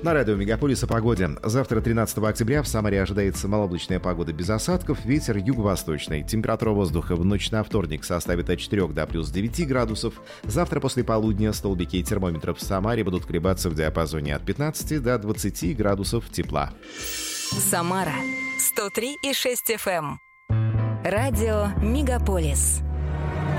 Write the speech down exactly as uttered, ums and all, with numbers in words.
На радио «Мегаполис» о погоде. Завтра, тринадцатого октября, в Самаре ожидается малооблачная погода без осадков, ветер юго-восточный. Температура воздуха в ночь на вторник составит от четырёх до плюс девяти градусов. Завтра после полудня столбики термометров в Самаре будут колебаться в диапазоне от пятнадцати до двадцати градусов тепла. Самара сто три и шесть эф эм. Радио «Мегаполис».